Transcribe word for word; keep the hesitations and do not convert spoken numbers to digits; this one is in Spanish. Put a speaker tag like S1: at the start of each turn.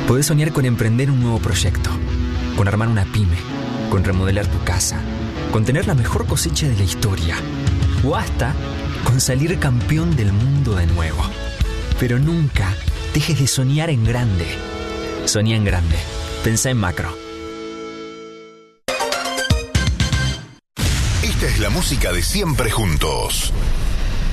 S1: Podés soñar con emprender un nuevo proyecto, con armar una pyme, con remodelar tu casa, con tener la mejor cosecha de la historia, o hasta con salir campeón del mundo de nuevo. Pero nunca dejes de soñar en grande. Soñá en grande. Pensá en macro.
S2: Esta es la música de Siempre Juntos.